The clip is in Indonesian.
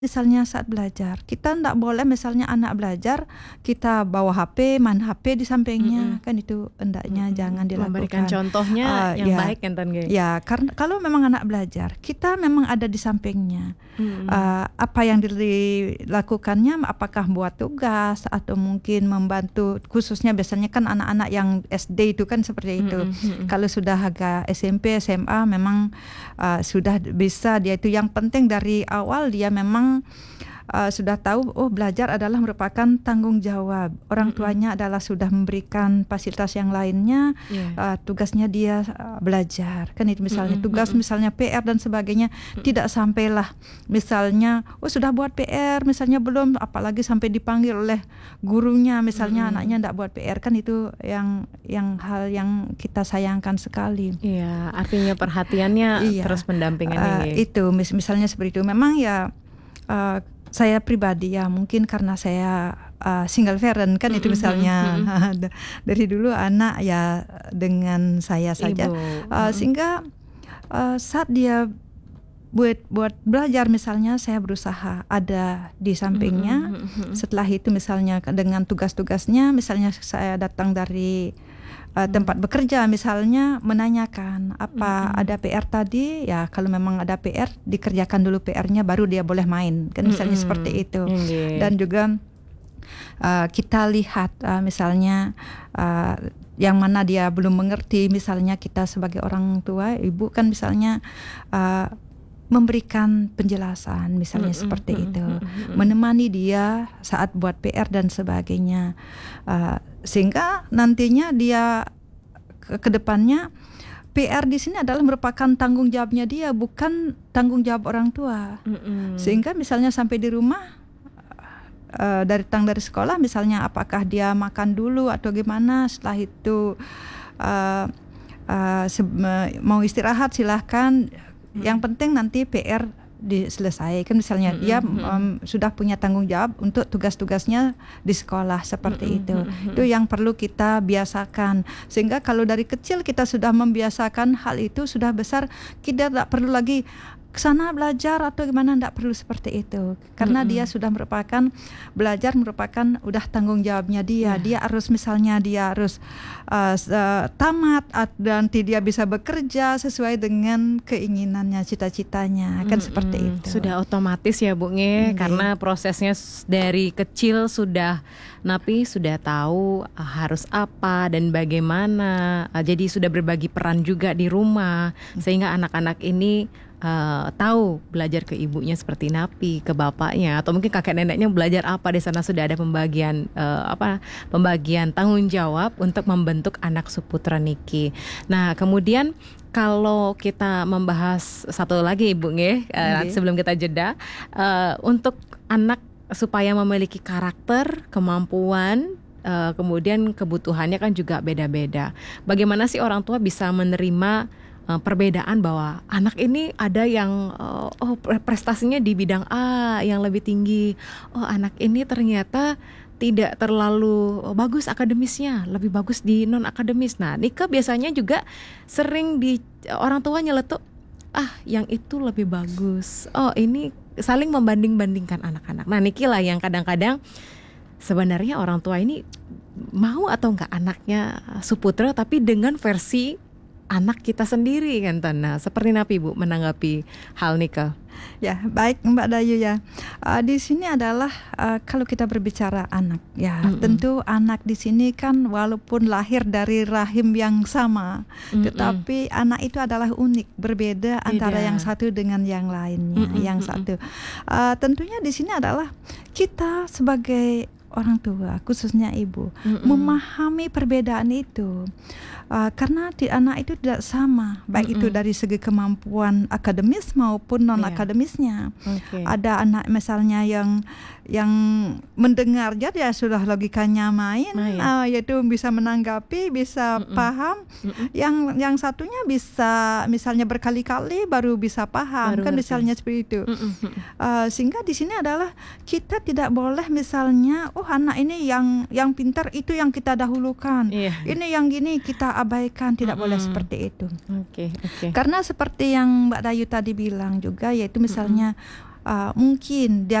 Misalnya saat belajar, kita ndak boleh misalnya anak belajar, kita bawa HP, main HP di sampingnya, kan itu hendaknya jangan Memberikan dilakukan. contohnya yang Ya, baik kan Tan Ge? ya, karena kalau memang anak belajar, kita memang ada di sampingnya. Apa yang dilakukannya, apakah buat tugas atau mungkin membantu, khususnya biasanya kan anak-anak yang SD itu kan seperti itu. Kalau sudah agak SMP, SMA memang sudah bisa dia itu, yang penting dari awal dia memang sudah tahu, belajar adalah merupakan tanggung jawab. Orang tuanya adalah sudah memberikan fasilitas yang lainnya, tugasnya dia belajar. Kan itu misalnya tugas, misalnya PR dan sebagainya, tidak sampailah misalnya, sudah buat PR, misalnya belum, apalagi sampai dipanggil oleh gurunya, misalnya anaknya tidak buat PR, kan itu yang hal yang kita sayangkan sekali. Iya, artinya perhatiannya terus pendampingannya. Itu misalnya seperti itu. Memang ya, saya pribadi ya mungkin karena saya single parent kan itu misalnya dari dulu anak ya dengan saya saja, sehingga saat dia buat belajar misalnya, saya berusaha ada di sampingnya. Setelah itu misalnya dengan tugas-tugasnya, misalnya saya datang dari tempat bekerja misalnya, menanyakan apa ada PR tadi, ya kalau memang ada PR dikerjakan dulu PR-nya baru dia boleh main, kan misalnya seperti itu. Dan juga kita lihat misalnya yang mana dia belum mengerti, misalnya kita sebagai orang tua, ibu kan misalnya memberikan penjelasan misalnya seperti itu, menemani dia saat buat PR dan sebagainya, sehingga nantinya dia ke depannya PR di sini adalah merupakan tanggung jawabnya dia, bukan tanggung jawab orang tua. Sehingga misalnya sampai di rumah, datang dari sekolah misalnya, apakah dia makan dulu atau gimana, setelah itu mau istirahat silahkan. Yang penting nanti PR diselesaikan, misalnya dia sudah punya tanggung jawab untuk tugas-tugasnya di sekolah seperti itu. Itu yang perlu kita biasakan, sehingga kalau dari kecil kita sudah membiasakan hal itu, sudah besar kita tidak perlu lagi kesana belajar atau gimana, tidak perlu seperti itu, karena dia sudah merupakan belajar, merupakan udah tanggung jawabnya dia. Dia harus misalnya dia harus tamat dan nanti dia bisa bekerja sesuai dengan keinginannya, cita-citanya, kan seperti itu. Sudah otomatis ya Bu Nge, karena prosesnya dari kecil sudah Napi sudah tahu harus apa dan bagaimana. Jadi sudah berbagi peran juga di rumah, sehingga anak-anak ini tahu belajar ke ibunya seperti Napi, ke bapaknya, atau mungkin kakek neneknya belajar apa di sana. Sudah ada pembagian tanggung jawab untuk membentuk anak Suputra Niki. Nah kemudian kalau kita membahas satu lagi Ibu Nge, sebelum kita jeda, untuk anak supaya memiliki karakter, kemampuan, kemudian kebutuhannya kan juga beda-beda. Bagaimana sih orang tua bisa menerima perbedaan bahwa anak ini ada yang prestasinya di bidang A yang lebih tinggi, anak ini ternyata tidak terlalu bagus akademisnya, lebih bagus di non akademis. Nah Nika biasanya juga sering orang tua nyeletuk, yang itu lebih bagus, ini saling membanding-bandingkan anak-anak. Nah Niki lah yang kadang-kadang sebenarnya orang tua ini mau atau enggak anaknya Suputra tapi dengan versi anak kita sendiri kan Tan. Nah, seperti Napi Bu menanggapi hal Nika? Ya baik Mbak Dayu ya. Di sini adalah kalau kita berbicara anak ya, tentu anak di sini kan walaupun lahir dari rahim yang sama, tetapi anak itu adalah unik, berbeda antara yang satu dengan yang lainnya. Yang satu tentunya di sini adalah kita sebagai orang tua, khususnya ibu, memahami perbedaan itu. Karena anak itu tidak sama, baik itu dari segi kemampuan akademis maupun non akademisnya. Ada anak misalnya yang mendengar jadi ya sudah logikanya main, yaitu bisa menanggapi, bisa paham. Yang satunya bisa misalnya berkali-kali baru bisa paham, kan misalnya seperti itu. Sehingga di sini adalah kita tidak boleh misalnya anak ini yang pintar itu yang kita dahulukan, ini yang gini kita abaikan, tidak boleh seperti itu. Karena seperti yang Mbak Dayu tadi bilang juga, yaitu misalnya mungkin dia